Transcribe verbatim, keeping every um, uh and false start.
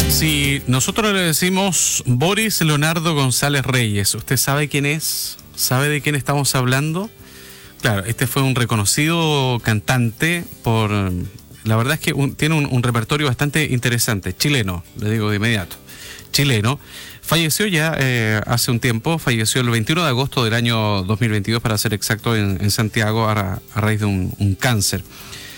Si nosotros le decimos Boris Leonardo González Reyes, ¿usted sabe quién es? ¿Sabe de quién estamos hablando? Claro, este fue un reconocido cantante por... La verdad es que un, tiene un, un repertorio bastante interesante, chileno, le digo de inmediato, chileno. Falleció ya eh, hace un tiempo, falleció el veintiuno de agosto del año dos mil veintidós, para ser exacto, en, en Santiago, a, a raíz de un, un cáncer.